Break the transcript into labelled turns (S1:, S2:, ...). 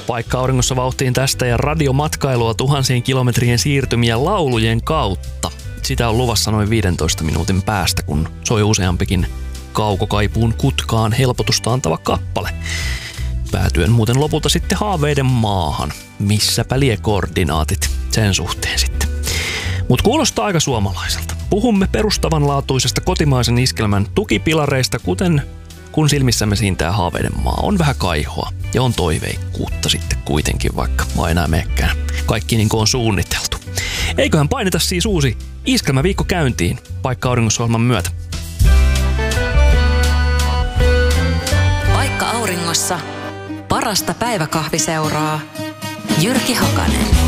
S1: Paikka auringossa vauhtiin tästä ja radiomatkailua tuhansien kilometrien siirtymiä laulujen kautta. Sitä on luvassa noin 15 minuutin päästä, kun soi useampikin kaukokaipuun kutkaan helpotusta antava kappale. Päätyen muuten lopulta sitten haaveiden maahan. Missäpä lie koordinaatit sen suhteen sitten. Mut kuulostaa aika suomalaiselta. Puhumme perustavanlaatuisesta kotimaisen iskelmän tukipilareista, kuten kun silmissämme siintää haaveiden maa. On vähän kaihoa ja on toiveikkuutta sitten kuitenkin, vaikka mä enää meekään. Kaikki niin kuin on suunniteltu. Eiköhän paineta siis uusi iskelmäviikko käyntiin Paikka auringossa-ohjelman myötä.
S2: Paikka auringossa. Parasta päiväkahviseuraa. Jyrki Hakanen.